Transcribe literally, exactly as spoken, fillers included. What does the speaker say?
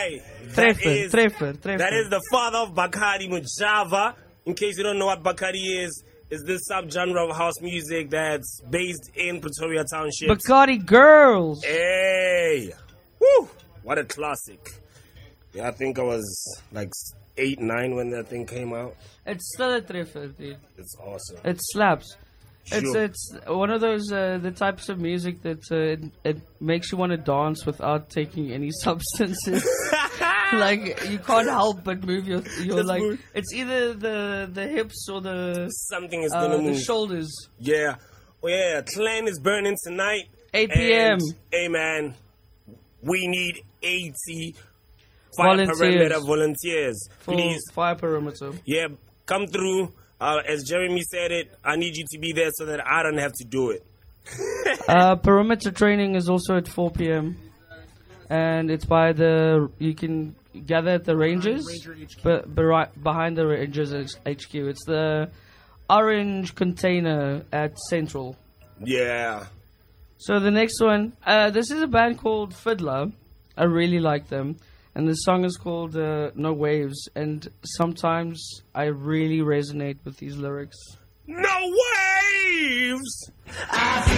Hey, that Treffer, is, Treffer, Treffer. that is the father of Bakari Mujava. In case you don't know what Bakari is, is this subgenre of house music that's based in Pretoria Township. Bacardi Girls. Hey, woo! What a classic. Yeah, I think I was like eight, nine when that thing came out. It's still a Treffer, dude. It's awesome. It slaps. It's Sure. it's one of those uh, the types of music that uh, it, it makes you want to dance without taking any substances. Like you can't help but move your your Just like move. it's either the the hips or the Something is uh, gonna the move. shoulders. Yeah. Oh yeah, Clan is burning tonight. eight p.m. And, hey man, we need eighty fire Volunteers. perimeter volunteers. For Please, fire perimeter. yeah, come through. Uh, as Jeremy said it, I need you to be there so that I don't have to do it. Uh, perimeter training is also at four p.m. and it's by the you can gather at the Rangers, but, but right behind the Rangers H Q. It's the orange container at Central. Yeah. So the next one, uh, this is a band called Fiddler. I really like them. And the song is called uh, No Waves. And sometimes I really resonate with these lyrics. No waves! I